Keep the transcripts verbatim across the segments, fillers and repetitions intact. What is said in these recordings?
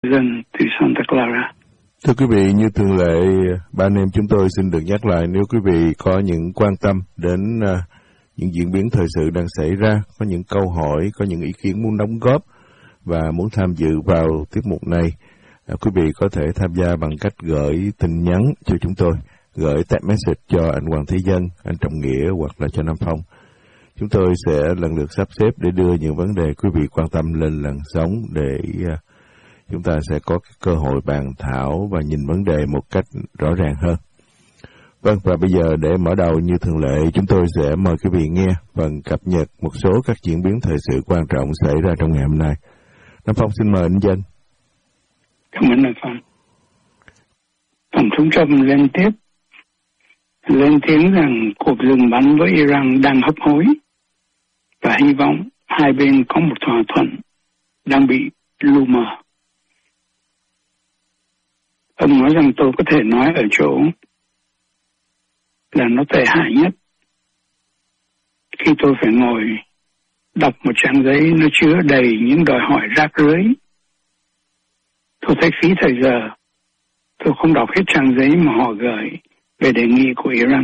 dân từ Santa Clara. Thưa quý vị, như thường lệ, ba anh em chúng tôi xin được nhắc lại, nếu quý vị có những quan tâm đến uh, những diễn biến thời sự đang xảy ra, có những câu hỏi, có những ý kiến muốn đóng góp và muốn tham dự vào tiết mục này, uh, quý vị có thể tham gia bằng cách gửi tin nhắn cho chúng tôi, gửi text message cho anh Hoàng Thế Dân, anh Trọng Nghĩa hoặc là cho Nam Phong. Chúng tôi sẽ lần lượt sắp xếp để đưa những vấn đề quý vị quan tâm lên làn sóng để uh, chúng ta sẽ có cái cơ hội bàn thảo và nhìn vấn đề một cách rõ ràng hơn. Vâng, và bây giờ để mở đầu như thường lệ, chúng tôi sẽ mời quý vị nghe phần cập nhật một số các diễn biến thời sự quan trọng xảy ra trong ngày hôm nay. Nam Phong xin mời anh Dân. Cảm ơn Nam Phong. Tổng thống Trump liên tiếp lên tiếng rằng cuộc dừng bắn với Iran đang hấp hối và hy vọng hai bên có một thỏa thuận đang bị lu mờ. Ông nói rằng tôi có thể nói ở chỗ là nó tệ hại nhất khi tôi phải ngồi đọc một trang giấy nó chứa đầy những đòi hỏi rác rưởi. Tôi thấy phí thời giờ. Tôi không đọc hết trang giấy mà họ gửi về đề nghị của Iran.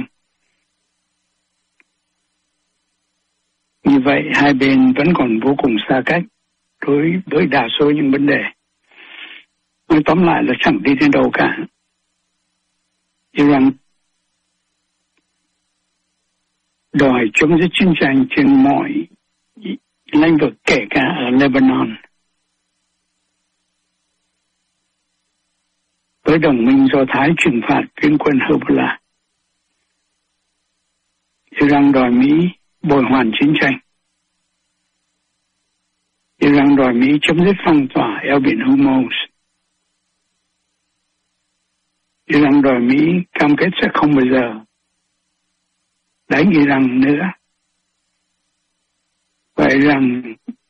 Như vậy, hai bên vẫn còn vô cùng xa cách đối với đa số những vấn đề. Nói tóm lại là chẳng đi đến đâu cả. Iran đòi chấm dứt chiến tranh trên mọi lĩnh vực, kể cả ở Lebanon. Với đồng minh Do Thái trừng phạt phiến quân Hezbollah. Iran đòi Mỹ bồi hoàn chiến tranh. Iran đòi Mỹ chấm dứt phong tỏa eo biển Hormuz. Iran đòi Mỹ cam kết sẽ không bao giờ đánh Iran nữa. Và Iran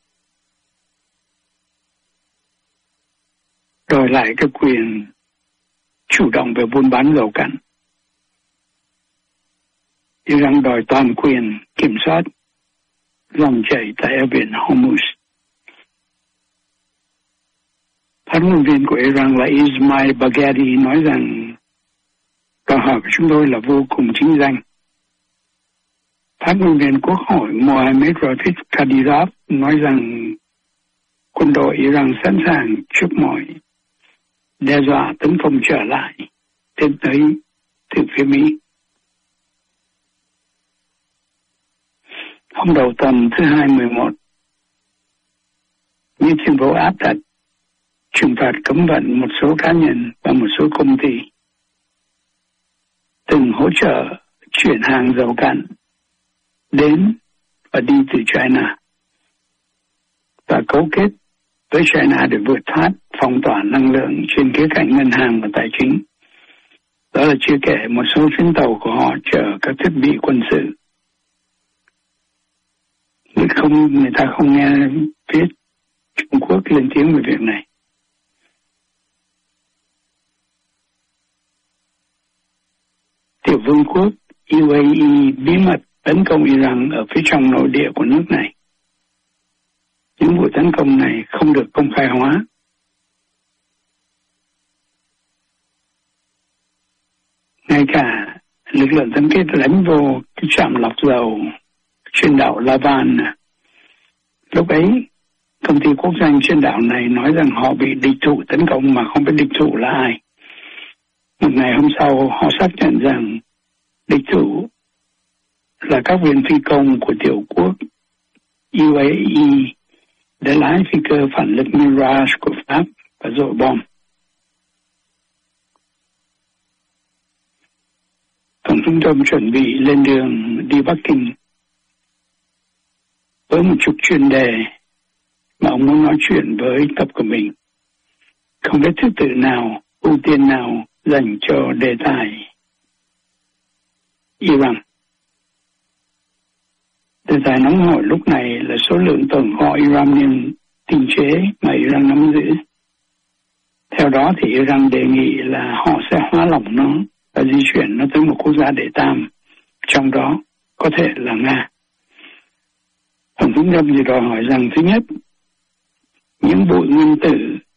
đòi lại cái quyền chủ động về buôn bán dầu cặn. Iran đòi toàn quyền kiểm soát dòng chảy tại eo biển Hormuz. Phát ngôn viên của Iran là Ismail Bagheri nói rằng câu hỏi của chúng tôi là vô cùng chính danh. Phát ngôn viên Quốc hội Mohammad Rafik Kadyrov nói rằng quân đội Iran sẵn sàng trước mọi đe dọa tấn công trở lại đến tới từ phía Mỹ. Hôm đầu tuần thứ hai mười một, Mỹ tuyên bố áp đặt trừng phạt cấm vận một số cá nhân và một số công ty từng hỗ trợ chuyển hàng dầu cặn đến và đi từ China và cấu kết với China để vượt thoát phong tỏa năng lượng trên khía cạnh ngân hàng và tài chính. Đó là chưa kể một số chuyến tàu của họ chở các thiết bị quân sự. Người, không, người ta không nghe phía Trung Quốc lên tiếng về việc này. Tiểu vương quốc U A E bí mật tấn công Iran ở phía trong nội địa của nước này. Những vụ tấn công này không được công khai hóa. Ngay cả lực lượng tập kết đánh vô cái trạm lọc dầu trên đảo Lavan. Lúc ấy, công ty quốc doanh trên đảo này nói rằng họ bị địch thủ tấn công mà không biết địch thủ là ai. Một ngày hôm sau, họ xác nhận rằng địch thủ là các viên phi công của tiểu quốc U A E đã lái phi cơ phản lực Mirage của Pháp và dội bom. Tổng thống Trump chuẩn bị lên đường đi Bắc Kinh với một chục chuyên đề mà ông muốn nói chuyện với tập của mình. Không biết thứ tự nào, ưu tiên nào dành cho đề tài Iran. Đề tài nóng hổi lúc này là số lượng tồn kho uranium tinh chế mà Iran nắm giữ. Theo đó thì Iran đề nghị là họ sẽ hóa lỏng nó và di chuyển nó tới một quốc gia đệ tam, trong đó có thể là Nga. Tổng thống Trump thì đòi hỏi rằng thứ nhất, những bụi nguyên tử